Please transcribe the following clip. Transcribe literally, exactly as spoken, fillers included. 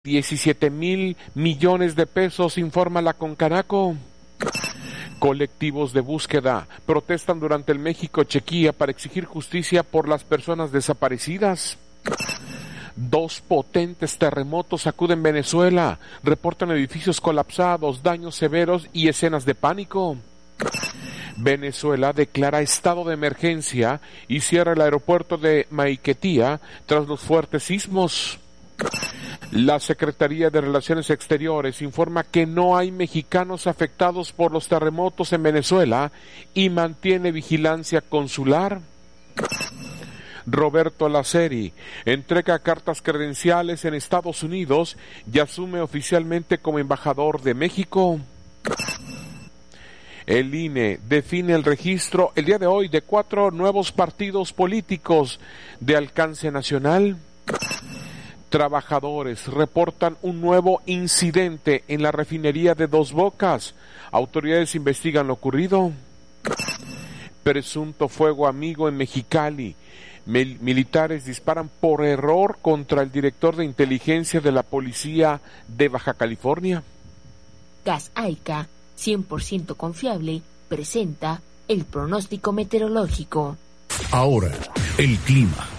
diecisiete mil millones de pesos, informa la Concanaco. Colectivos de búsqueda protestan durante el México-Chequia para exigir justicia por las personas desaparecidas. Dos potentes terremotos sacuden Venezuela, reportan edificios colapsados, daños severos y escenas de pánico. Venezuela declara estado de emergencia y cierra el aeropuerto de Maiquetía tras los fuertes sismos. La Secretaría de Relaciones Exteriores informa que no hay mexicanos afectados por los terremotos en Venezuela y mantiene vigilancia consular. Roberto Laceri entrega cartas credenciales en Estados Unidos y asume oficialmente como embajador de México. El I N E define el registro el día de hoy de cuatro nuevos partidos políticos de alcance nacional. Trabajadores reportan un nuevo incidente en la refinería de Dos Bocas. Autoridades investigan lo ocurrido. Presunto fuego amigo en Mexicali. Mil- militares disparan por error contra el director de inteligencia de la policía de Baja California. Gas Aica, cien por ciento confiable, presenta el pronóstico meteorológico. Ahora, el clima.